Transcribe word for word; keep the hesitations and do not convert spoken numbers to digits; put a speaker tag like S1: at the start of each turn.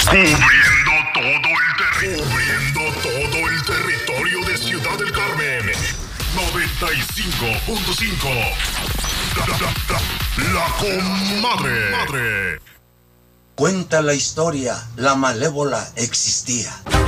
S1: Cubriendo todo el territorio. Cubriendo todo el territorio de Ciudad del Carmen. noventa y cinco punto cinco. La, la, la, la Comadre. Madre.
S2: Cuenta la historia, la malévola existía.